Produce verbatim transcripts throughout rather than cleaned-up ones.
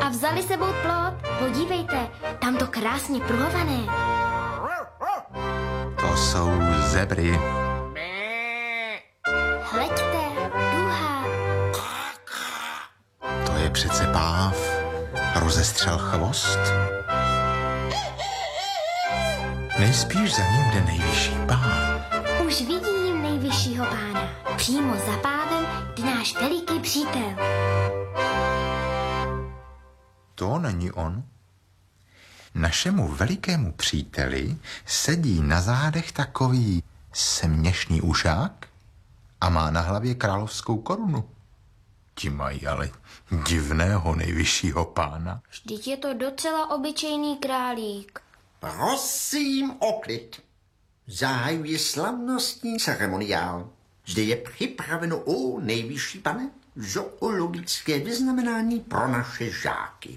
a vzali sebou plot. Podívejte, tam to krásně pruhované. To jsou zebry. Hleďte, duha. To je přece páv. Rozestřel chvost. Nejspíš za ním jde nejvyšší pán. Už vidím nejvyššího pána. Přímo za pávem jde náš veliký přítel. To není on. Našemu velikému příteli sedí na zádech takový směšný ušák a má na hlavě královskou korunu. Ti mají ale divného nejvyššího pána. Vždyť je to docela obyčejný králík. Prosím o klid. Zahajuji slavnostní ceremoniál. Zde je připraveno, o nejvyšší pane, zoologické vyznamenání pro naše žáky.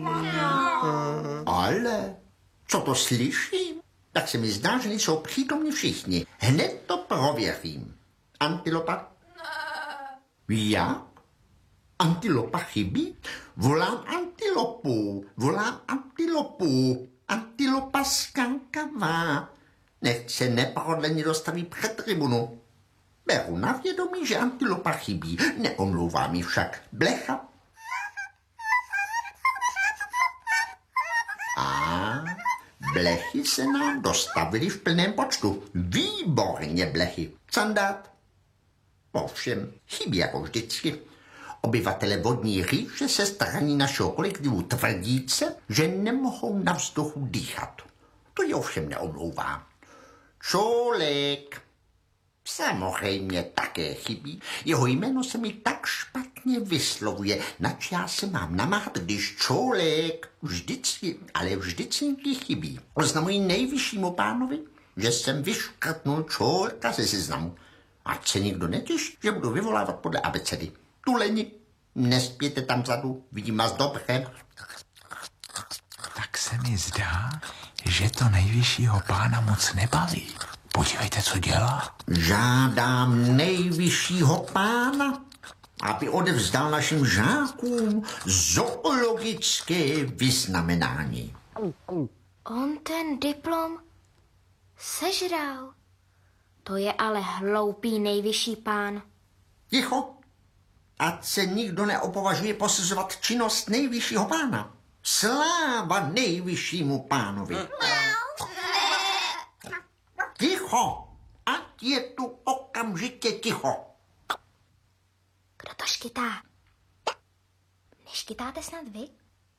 Ale co to slyším? Tak se mi zdá, že nejsou přítomni všichni. Hned to prověřím. Antilopa? Já? Antilopa chybí? Volám antilopu. Volám antilopu. Antilopa skankavá. Nechť se neprodleně dostaví před tribunu. Beru na vědomí, že antilopa chybí. Neomlouvá mi však blecha. A blechy se nám dostavily v plném počtu. Výborně, blechy. Sandát? Ovšem, chybí jako vždycky. Obyvatele vodní říše se straní našeho kolektivu tvrdíce, že nemohou na vzduchu dýchat. To je ovšem neomlouvá. Čolek. Samozřejmě také chybí. Jeho jméno se mi tak špatně vyslovuje, nač já se mám namáhat, když Čolek vždycky, ale vždycky chybí. Oznamuji nejvyššímu pánovi, že jsem vyškrtnul Čolka ze seznamu. Ať se nikdo netěší, že budu vyvolávat podle abecedy. Tuleni, nespěte tam vzadu, vidím vás dobře. Tak se mi zdá, že to nejvyššího pána moc nebaví. Podívejte, co dělá. Žádám nejvyššího pána, aby odevzdal našim žákům zoologické vyznamenání. On ten diplom sežral. To je ale hloupý nejvyšší pán. Ticho, ať se nikdo neopovažuje posuzovat činnost nejvyššího pána. Sláva nejvyššímu pánovi. Ticho, ať je tu okamžitě ticho. Kdo to škytá? Neškytáte snad vy?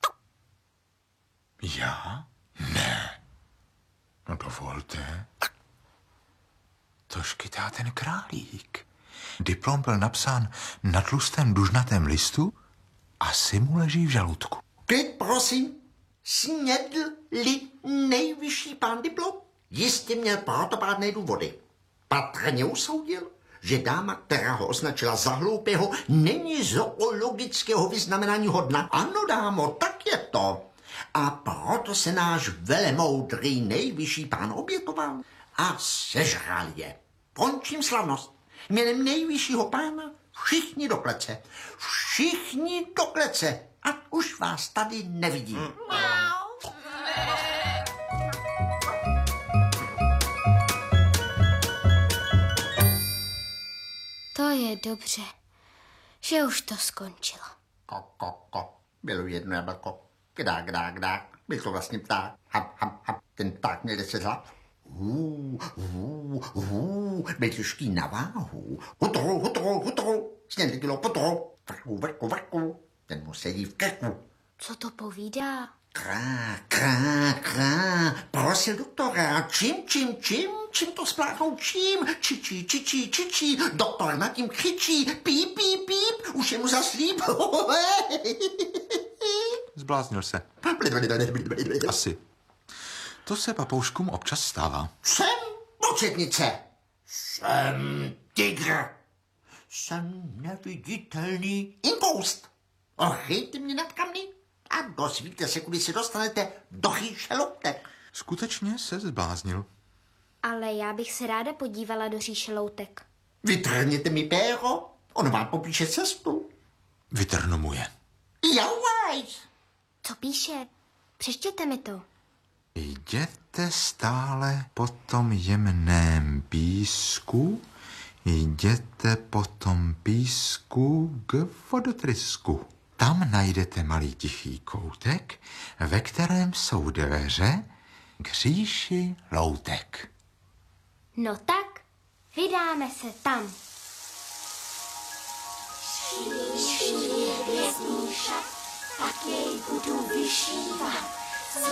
Já? Ne. No dovolte. To škytá ten králík. Diplom byl napsán na tlustém dužnatém listu a asi mu leží v žaludku. Klid, prosím. Snědl-li nejvyšší pán diplom? Jistě měl protopádné důvody. Patrně usoudil, že dáma, která ho označila za hloupého, není zoologického vyznamenání hodna. Ano, dámo, tak je to. A proto se náš velemoudrý nejvyšší pán obětoval a sežral je. Končím slavnost. Jménem nejvyššího pána všichni do klece. Všichni do klece. A už vás tady nevidím. To je dobře, že už to skončilo. Ko, ko, ko. Bylo jedno jablko. Kdá, kdá, kdá. Byl to vlastně pták. Hap, hap, hap. Ten pták měl deset hlav. Hů, hů, hů. Byl těžký na váhu. Hutru, hutru, hutru. Snědli kilo putru. Vrku, vrku, vrku. Ten mu sedí v krku. Co to povídá? Krá, krá, krá. Prosil doktora. Čím, čím, čím? Čím to spláchnou? Čím? Čičí, čičí, čičí. Doktor nad tím křičí. Píp, píp, píp. Už je mu zaslíp. Zbláznil se. Asi. To se papouškům občas stává. Jsem početnice. Jsem tygr. Jsem neviditelný inkoust. Ohejte mě nad kamny a dozvíte se, kudy se dostanete do říše loutek. Skutečně se zbláznil. Ale já bych se ráda podívala do říše loutek. Vytrhněte mi péro, on vám popíše cestu. Vytrhnu mu je. Jauvaj. Co píše? Přečtěte mi to. Jděte stále po tom jemném písku, jděte po tom písku k vodotrysku. Tam najdete malý tichý koutek, ve kterém jsou dveře k říši loutek. No tak, vydáme se tam. Šíří hvězdný šat, tak jej budu vyšívat.